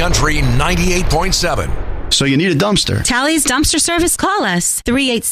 Country 98.7. So you need a dumpster. Tally's Dumpster Service. Call us.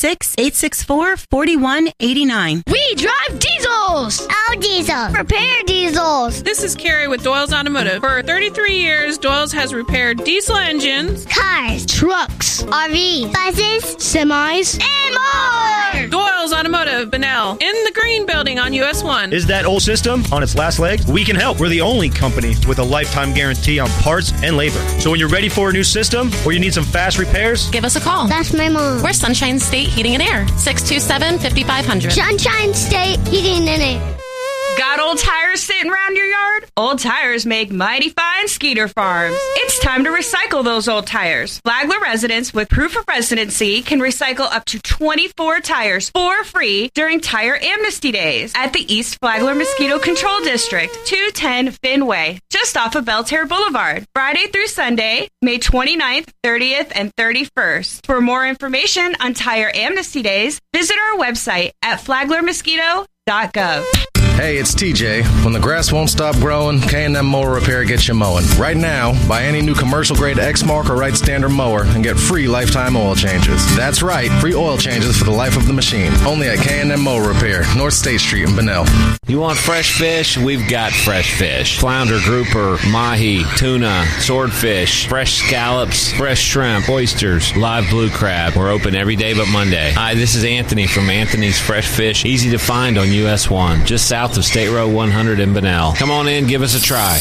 386-864-4189. We drive diesels. All diesel. Repair diesels. This is Carrie with Doyle's Automotive. For 33 years, Doyle's has repaired diesel engines, Cars. Trucks. RVs. Buses. Semis. And more. Doyle's Automotive, Bunnell, in the green building on US 1. Is that old system on its last legs? We can help. We're the only company with a lifetime guarantee on parts and labor. So when you're ready for a new system or you need some fast repairs, give us a call. That's my mom. We're Sunshine State Heating and Air. 627-5500. Sunshine State Heating and Air. Got old tires sitting around your yard? Old Tires make mighty fine Skeeter farms. It's time to recycle those old tires. Flagler residents with proof of residency can recycle up to 24 tires for free during Tire Amnesty Days at the East Flagler Mosquito Control District, 210 Finn just off of Belterre Boulevard. Friday through Sunday, May 29th, 30th, and 31st. For more information on Tire Amnesty Days, visit our website at flaglermosquito.gov. Hey, it's TJ. When the grass won't stop growing, K&M Mower Repair gets you mowing. Right now, buy any new commercial-grade Exmark or Wright Standard mower and get free lifetime oil changes. That's right, free oil changes for the life of the machine. Only at K&M Mower Repair, North State Street in Bunnell. You want fresh fish? We've got fresh fish. Flounder, grouper, mahi, tuna, swordfish, fresh scallops, fresh shrimp, oysters, live blue crab. We're open every day but Monday. Hi, this is Anthony from Anthony's Fresh Fish. Easy to find on US 1, just south of State Road 100 in Bunnell. Come on in, give us a try.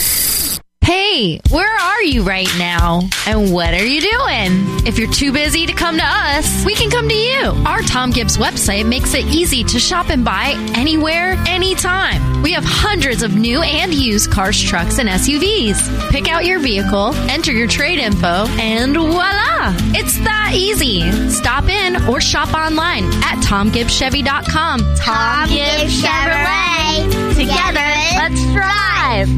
Hey, where are you right now? And what are you doing? If you're too busy to come to us, we can come to you. Our Tom Gibbs website makes it easy to shop and buy anywhere, anytime. We have hundreds of new and used cars, trucks, and SUVs. Pick out your vehicle, enter your trade info, and voila! It's that easy. Stop in or shop online at TomGibbsChevy.com. Tom Gibbs Chevrolet. Together, let's drive.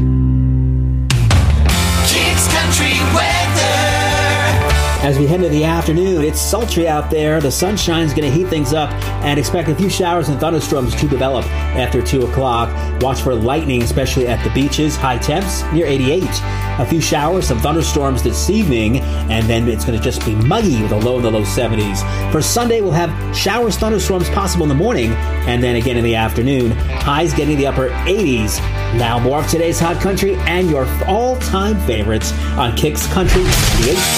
Kicks Country weather. As we head into the afternoon, it's sultry out there. The sunshine's going to heat things up and expect a few showers and thunderstorms to develop after 2 o'clock. Watch for lightning, especially at the beaches. High temps near 88. A few showers, some thunderstorms this evening, and then it's going to just be muggy with a low in the low 70s. For Sunday, we'll have showers, thunderstorms possible in the morning, and then again in the afternoon. Highs getting the upper 80s. Now more of today's Hot Country and your all-time favorites on Kicks Country 98.